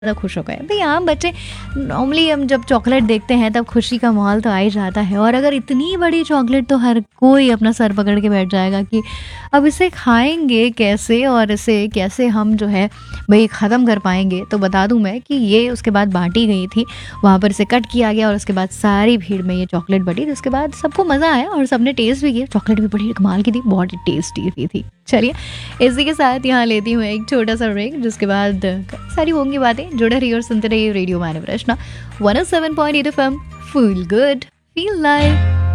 ज़्यादा खुश हो गए। भई आम बच्चे नॉर्मली हम जब चॉकलेट देखते हैं तब खुशी का माहौल तो आ ही जाता है, और अगर इतनी बड़ी चॉकलेट तो हर कोई अपना सर पकड़ के बैठ जाएगा कि अब इसे खाएँगे कैसे और इसे कैसे हम जो है भई ख़त्म कर पाएँगे। तो बता दूँ मैं कि ये उसके बाद बाँटी गई थी, वहाँ पर इसे कट किया गया और उसके बाद सारी भीड़ में ये चॉकलेट बँटी। तो उसके बाद सबको मज़ा आया और सबने टेस्ट भी किया। चॉकलेट भी बड़ी कमाल की थी, बहुत ही टेस्टी भी थी। चलिए, इसी के साथ यहाँ लेती हूँ एक छोटा-सा ब्रेक, जिसके बाद कई सारी होंगी बातें। जुड़े रहिए और सुनते रहिए रेडियो मानव रचना 107.8 FM। Feel good, feel live.